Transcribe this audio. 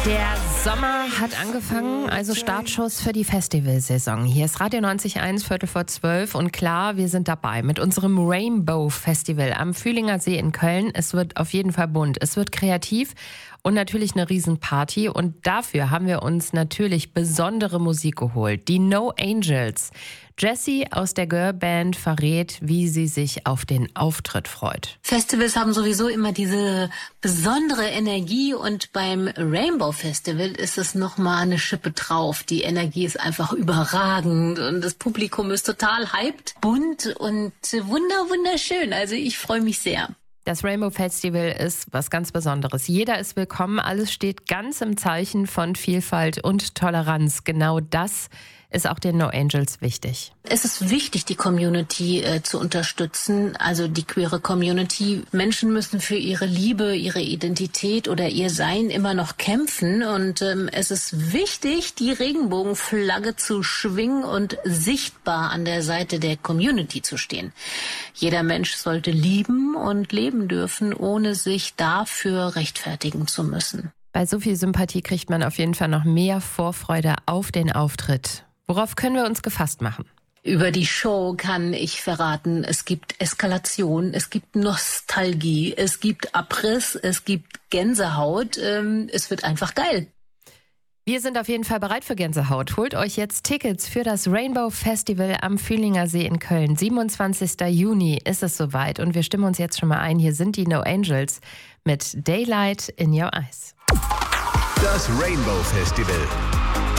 Der Sommer hat angefangen, also Startschuss für die Festivalsaison. Hier ist Radio 90.1, 11:45 und klar, wir sind dabei mit unserem Rainbow Festival am Fühlinger See in Köln. Es wird auf jeden Fall bunt, es wird kreativ und natürlich eine Riesenparty. Und dafür haben wir uns natürlich besondere Musik geholt, die No Angels. Jessie aus der Girlband verrät, wie sie sich auf den Auftritt freut. Festivals haben sowieso immer diese besondere Energie und beim Rainbow Festival ist es nochmal eine Schippe drauf. Die Energie ist einfach überragend und das Publikum ist total hyped, bunt und wunderschön. Also ich freue mich sehr. Das Rainbow Festival ist was ganz Besonderes. Jeder ist willkommen. Alles steht ganz im Zeichen von Vielfalt und Toleranz. Genau das ist auch den No Angels wichtig. Es ist wichtig, die Community zu unterstützen, also die queere Community. Menschen müssen für ihre Liebe, ihre Identität oder ihr Sein immer noch kämpfen. Und es ist wichtig, die Regenbogenflagge zu schwingen und sichtbar an der Seite der Community zu stehen. Jeder Mensch sollte lieben und leben dürfen, ohne sich dafür rechtfertigen zu müssen. Bei so viel Sympathie kriegt man auf jeden Fall noch mehr Vorfreude auf den Auftritt. Worauf können wir uns gefasst machen? Über die Show kann ich verraten, es gibt Eskalation, es gibt Nostalgie, es gibt Abriss, es gibt Gänsehaut. Es wird einfach geil. Wir sind auf jeden Fall bereit für Gänsehaut. Holt euch jetzt Tickets für das Rainbow Festival am Fühlinger See in Köln. 27. Juni ist es soweit und wir stimmen uns jetzt schon mal ein. Hier sind die No Angels mit Daylight in Your Eyes. Das Rainbow Festival.